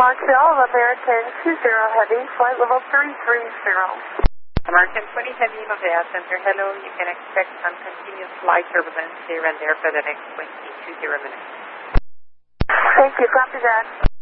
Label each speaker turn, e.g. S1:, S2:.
S1: Montreal, American 20 Heavy, flight level 330.
S2: American 20 Heavy, Montreal Center. Hello, you can expect some continuous flight turbulence here and there for the next 20 minutes.
S1: Thank you, copy that.